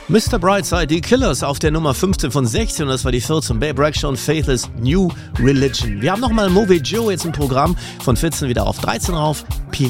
Mr. Brightside, die Killers auf der Nummer 15 von 16 und das war die 14. Babe Rexha und Faithless, New Religion. Wir haben nochmal Movie Joe jetzt im Programm von 14 wieder auf 13 rauf.